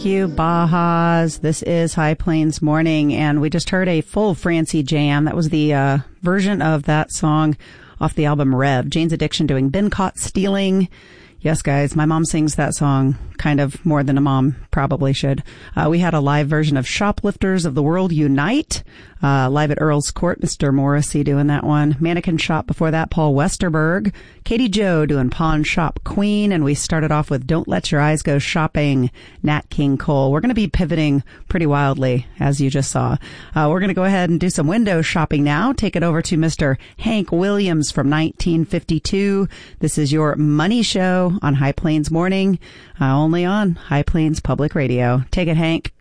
You Bajas. This is High Plains Morning, and we just heard a full Francie jam. That was the version of that song off the album Rev. Jane's Addiction doing Been Caught Stealing. Yes, guys, my mom sings that song kind of more than a mom probably should. We had a live version of Shoplifters of the World Unite, live at Earl's Court, Mr. Morrissey doing that one. Mannequin Shop before that, Paul Westerberg. Katie Joe doing Pawn Shop Queen, and we started off with Don't Let Your Eyes Go Shopping, Nat King Cole. We're going to be pivoting pretty wildly, as you just saw. We're going to go ahead and do some window shopping now. Take it over to Mr. Hank Williams from 1952. This is your Money Show on High Plains Morning, only on High Plains Public Radio. Take it, Hank.